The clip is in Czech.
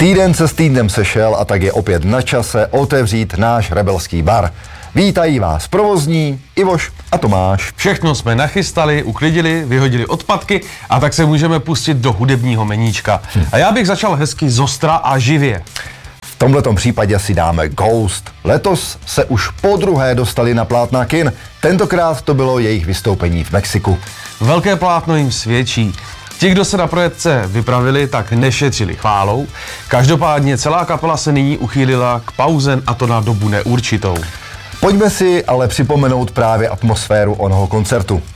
Týden se s týdnem sešel a tak je opět na čase otevřít náš rebelský bar. Vítají vás provozní Ivoš a Tomáš. Všechno jsme nachystali, uklidili, vyhodili odpadky a tak se můžeme pustit do hudebního meníčka. A já bych začal hezky zostra a živě. V tomhletom případě si dáme Ghost. Letos se už podruhé dostali na plátna kin. Tentokrát to bylo jejich vystoupení v Mexiku. Velké plátno jim svědčí. Ti, kdo se na projekce vypravili, tak nešetřili chválou. Každopádně celá kapela se nyní uchýlila k pauze, a to na dobu neurčitou. Pojďme si ale připomenout právě atmosféru onoho koncertu.